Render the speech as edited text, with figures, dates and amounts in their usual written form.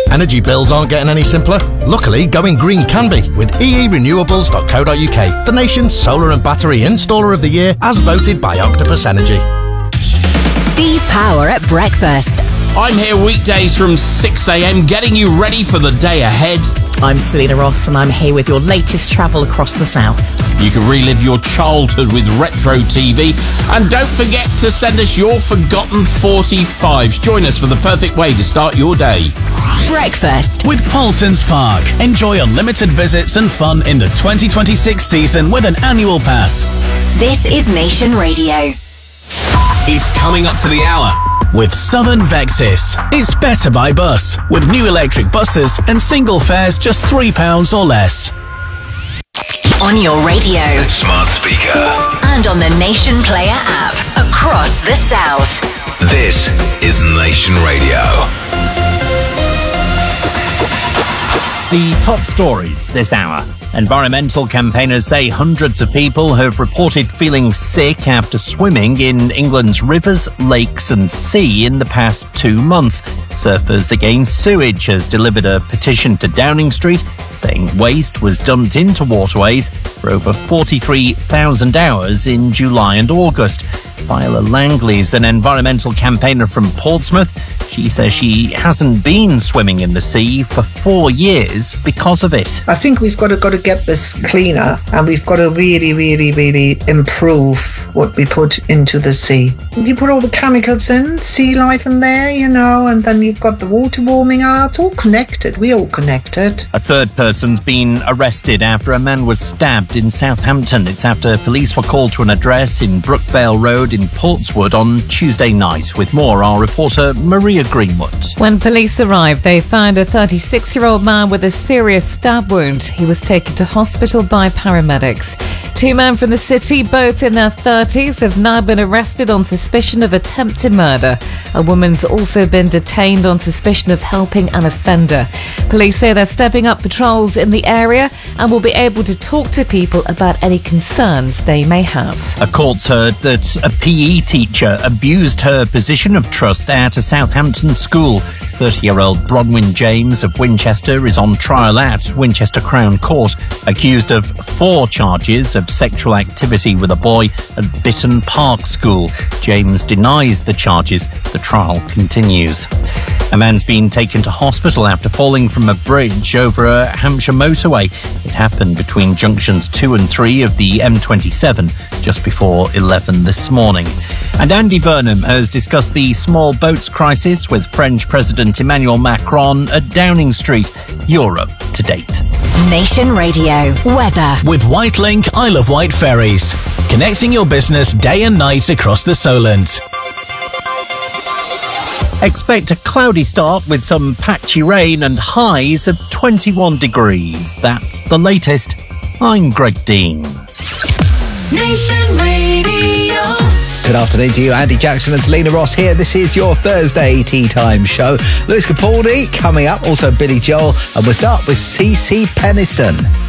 Energy bills aren't getting any simpler. Luckily, going green can be with eerenewables.co.uk, the nation's solar and battery installer of the year as voted by Octopus Energy. Steve Power at breakfast. I'm here weekdays from 6 a.m. getting you ready for the day ahead. I'm Selena Ross and I'm here with your latest travel across the south. You can relive your childhood with Retro TV. And don't forget to send us your forgotten 45s. Join us for the perfect way to start your day. Breakfast with Paulsons Park. Enjoy unlimited visits and fun in the 2026 season with an annual pass. This is Nation Radio. It's coming up to the hour with Southern Vectis. It's better by bus with new electric buses and single fares just £3 or less. On your radio, smart speaker, and on the Nation Player app across the south. This is Nation Radio. The top stories this hour. Environmental campaigners say hundreds of people have reported feeling sick after swimming in England's rivers, lakes and sea in the past 2 months. Surfers Against Sewage has delivered a petition to Downing Street saying waste was dumped into waterways for over 43,000 hours in July and August. Viola Langley's an environmental campaigner from Portsmouth. She says she hasn't been swimming in the sea for 4 years because of it. I think we've got to get this cleaner, and we've got to really improve what we put into the sea. You put all the chemicals in, sea life in there, and then you've got the water warming up. It's all connected. We're all connected. A third person's been arrested after a man was stabbed in Southampton. It's after police were called to an address in Brookvale Road in Portswood on Tuesday night. With more, our reporter Maria Greenwood. When police arrived, they found a 36-year-old man with a serious stab wound. He was taken to hospital by paramedics. 2 men from the city, both in their 30s, have now been arrested on suspicion of attempted murder. A woman's also been detained on suspicion of helping an offender. Police say they're stepping up patrols in the area and will be able to talk to people about any concerns they may have. A court's heard that a PE teacher abused her position of trust at a Southampton school. 30-year-old Bronwyn James of Winchester is on trial at Winchester Crown Court, accused of 4 charges of sexual activity with a boy at Bitton Park School. James denies the charges. The trial continues. A man's been taken to hospital after falling from a bridge over a Hampshire motorway. It happened between junctions 2 and 3 of the M27 just before 11 this morning. And Andy Burnham has discussed the small boats crisis with French President Emmanuel Macron at Downing Street. Europe to date. Nation Radio weather with Whitelink Isle of Wight ferries, connecting your business day and night across the Solent. Expect a cloudy start with some patchy rain and highs of 21 degrees. That's the latest. I'm Greg Dean. Nation Radio. Good afternoon to you, Andy Jackson and Selena Ross here. This is your Thursday Tea Time show. Lewis Capaldi coming up, also Billy Joel, and we'll start with CeCe Peniston.